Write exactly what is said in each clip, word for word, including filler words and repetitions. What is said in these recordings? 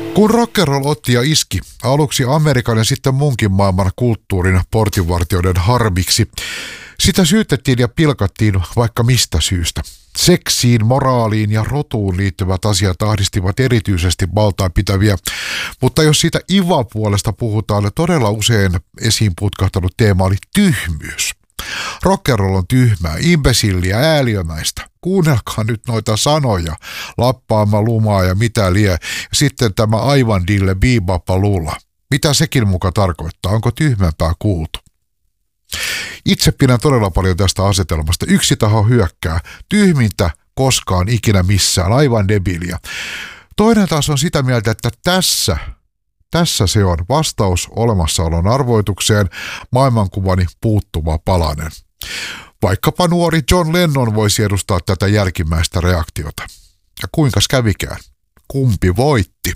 Kun rock'n'roll otti ja iski, aluksi Amerikan ja sitten munkin maailman kulttuurin portinvartijoiden harmiksi, sitä syytettiin ja pilkattiin vaikka mistä syystä. Seksiin, moraaliin ja rotuun liittyvät asiat ahdistivat erityisesti valtaa pitäviä, mutta jos siitä I V A-puolesta puhutaan, todella usein esiin putkahtanut teema oli tyhmyys. Rock'n'roll on tyhmää, imbesilliä, ääliömäistä. Kuunnelkaa nyt noita sanoja, lappaama, lumaa ja mitä lie. Ja sitten tämä aivan dille biibapalula. Mitä sekin muka tarkoittaa? Onko tyhmempää kuultu? Itse pidän todella paljon tästä asetelmasta. Yksi taho hyökkää. Tyhmintä koskaan ikinä missään. Aivan debiiliä. Toinen taas on sitä mieltä, että tässä, tässä se on vastaus olemassaolon arvoitukseen, maailmankuvani puuttuva palanen. Vaikkapa nuori John Lennon voisi edustaa tätä jälkimmäistä reaktiota. Ja kuinkas kävikään? Kumpi voitti?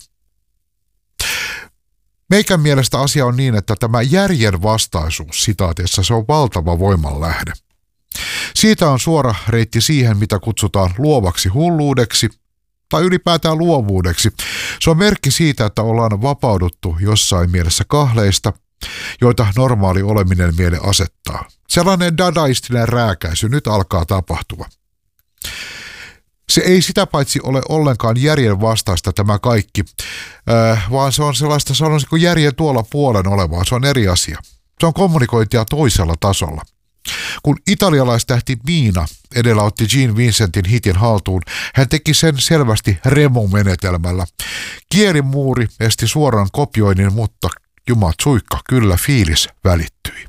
Meikän mielestä asia on niin, että tämä järjen vastaisuus sitaateessa se on valtava voimanlähde. Siitä on suora reitti siihen, mitä kutsutaan luovaksi hulluudeksi tai ylipäätään luovuudeksi. Se on merkki siitä, että ollaan vapauduttu jossain mielessä kahleista, joita normaali oleminen miele asettaa. Sellainen dadaistinen rääkäisy nyt alkaa tapahtua. Se ei sitä paitsi ole ollenkaan järjen vastaista tämä kaikki, äh, vaan se on sellaista, se on niin kuin järjen tuolla puolen olevaa, se on eri asia. Se on kommunikointia toisella tasolla. Kun italialaistähti Miina edellä otti Gene Vincentin hitin haltuun, hän teki sen selvästi Remo-menetelmällä. Kielimuuri esti suoran kopioinnin, mutta jumat suikka, kyllä fiilis välittyi.